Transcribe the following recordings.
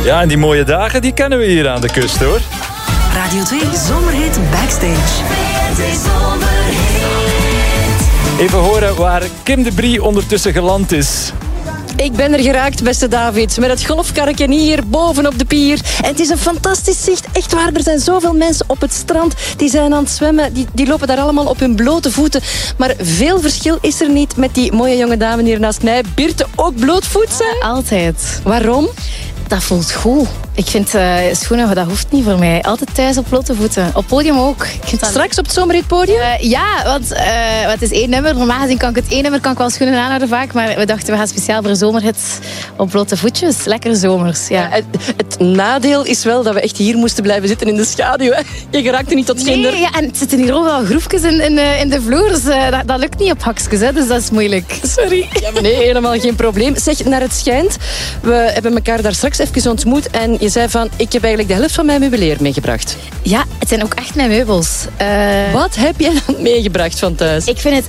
Ja, en die mooie dagen, die kennen we hier aan de kust, hoor. Radio 2 Zomerhit Backstage. Even horen waar Kim de Brie ondertussen geland is. Ik ben er geraakt, beste David, met het golfkarretje hier bovenop de pier. En het is een fantastisch zicht. Echt waar, er zijn zoveel mensen op het strand. Die zijn aan het zwemmen. Die lopen daar allemaal op hun blote voeten. Maar veel verschil is er niet met die mooie jonge dame hier naast mij. Birte, ook blootvoets, hè? Altijd. Waarom? Dat voelt goed. Ik vind schoenen, dat hoeft niet voor mij. Altijd thuis op blote voeten. Op podium ook. Ik vind dat... Straks op het zomerhitpodium? Ja, want het is 1 nummer. Normaal gezien kan ik het 1 nummer kan ik wel schoenen aanhouden vaak. Maar we dachten, we gaan speciaal voor zomerhit op blote voetjes. Lekker zomers, ja. Het nadeel is wel dat we echt hier moesten blijven zitten in de schaduw. Hè? Je geraakte niet tot ginder. Nee, ja, en het zitten hier overal groefjes in de vloer. Dus dat lukt niet op hakjes, hè, dus dat is moeilijk. Sorry. Ja, maar nee, helemaal geen probleem. Zeg, naar het schijnt, we hebben elkaar daar straks even ontmoet en je zei van, ik heb eigenlijk de helft van mijn meubilair meegebracht. Ja, het zijn ook echt mijn meubels. Wat heb jij dan meegebracht van thuis? Ik vind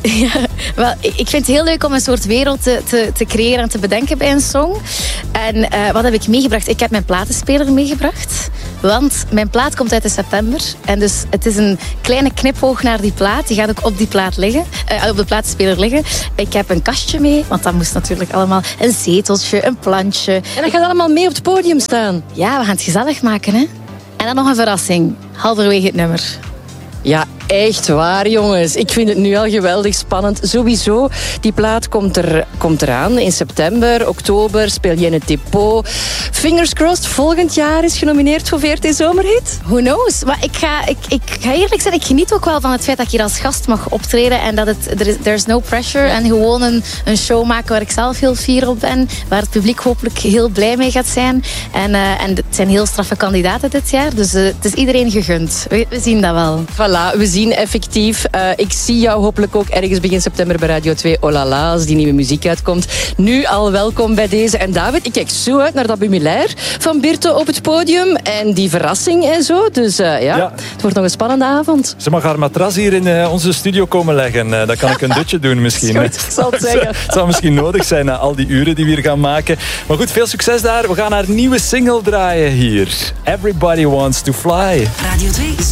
het heel leuk om een soort wereld te creëren en te bedenken bij een song. En wat heb ik meegebracht? Ik heb mijn platenspeler meegebracht. Want mijn plaat komt uit in september. En dus het is een kleine knipoog naar die plaat. Die gaat ook op die plaat liggen. Op de platenspeler liggen. Ik heb een kastje mee. Want dat moest natuurlijk allemaal. Een zeteltje, een plantje. En dat gaat allemaal mee op het podium staan. Ja, we gaan het gezellig maken, hè. En dan nog een verrassing. Halverwege het nummer. Ja, echt waar, jongens. Ik vind het nu al geweldig spannend. Sowieso, die plaat komt eraan in september, oktober. Speel je in het depot. Fingers crossed, volgend jaar is genomineerd voor VRT Zomerhit. Who knows? Maar ik ga eerlijk zijn, ik geniet ook wel van het feit dat ik hier als gast mag optreden. En dat there's no pressure. En gewoon een show maken waar ik zelf heel fier op ben. Waar het publiek hopelijk heel blij mee gaat zijn. En het zijn heel straffe kandidaten dit jaar. Dus het is iedereen gegund. We zien dat wel. Voilà, we zien effectief. Ik zie jou hopelijk ook ergens begin september bij Radio 2. Oh la la, als die nieuwe muziek uitkomt. Nu al welkom bij deze. En David, ik kijk zo uit naar dat meubilair van Birte op het podium. En die verrassing en zo. Dus ja, het wordt nog een spannende avond. Ze mag haar matras hier in onze studio komen leggen. Dan kan ik een dutje doen misschien. Goed, ik zal het zeggen. Het zal misschien nodig zijn na al die uren die we hier gaan maken. Maar goed, veel succes daar. We gaan haar nieuwe single draaien hier. Everybody Wants to Fly. Radio 2